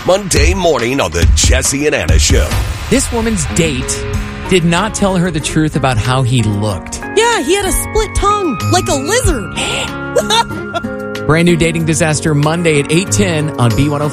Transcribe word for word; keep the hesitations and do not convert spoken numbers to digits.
Monday morning on the Jesse and Anna Show. This woman's date did not tell her the truth about how he looked. Yeah, he had a split tongue, like a lizard. Brand new dating disaster Monday at eight ten on B one oh five.